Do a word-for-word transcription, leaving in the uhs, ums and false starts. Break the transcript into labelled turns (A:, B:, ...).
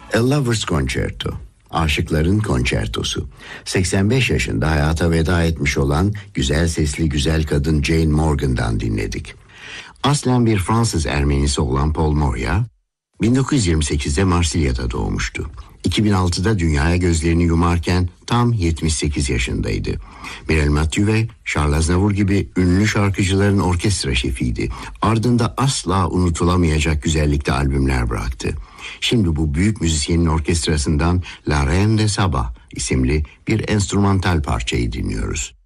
A: A Lover's Concerto, Aşıkların Konçertosu. seksen beş yaşında hayata veda etmiş olan güzel sesli güzel kadın Jane Morgan'dan dinledik. Aslen bir Fransız Ermenisi olan Paul Moria, bin dokuz yüz yirmi sekizde Marsilya'da doğmuştu. iki bin altıda dünyaya gözlerini yumarken tam yetmiş sekiz yaşındaydı. Mireille Mathieu ve Charles Aznavour gibi ünlü şarkıcıların orkestra şefiydi. Ardında asla unutulamayacak güzellikte albümler bıraktı. Şimdi bu büyük müzisyenin orkestrasından La Reine de Saba isimli bir enstrümantal parçayı dinliyoruz.